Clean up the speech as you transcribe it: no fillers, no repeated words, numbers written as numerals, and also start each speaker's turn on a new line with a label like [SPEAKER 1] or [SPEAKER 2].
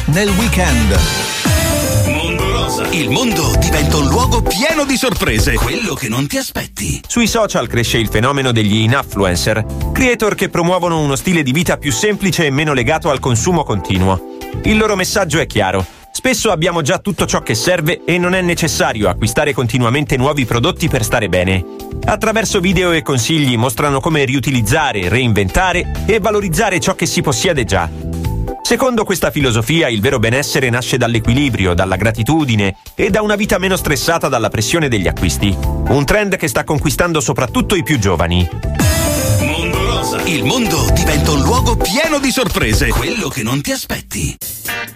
[SPEAKER 1] nel weekend.
[SPEAKER 2] Mondo Rosa. Il mondo diventa un luogo pieno di sorprese. Quello che non ti aspetti.
[SPEAKER 3] Sui social cresce il fenomeno degli influencer, creator che promuovono uno stile di vita più semplice e meno legato al consumo continuo. Il loro messaggio è chiaro. Spesso abbiamo già tutto ciò che serve e non è necessario acquistare continuamente nuovi prodotti per stare bene. Attraverso video e consigli mostrano come riutilizzare, reinventare e valorizzare ciò che si possiede già. Secondo questa filosofia, il vero benessere nasce dall'equilibrio, dalla gratitudine e da una vita meno stressata dalla pressione degli acquisti. Un trend che sta conquistando soprattutto i più giovani.
[SPEAKER 2] Mondo Rosa. Il mondo diventa un luogo pieno di sorprese. Quello che non ti aspetti.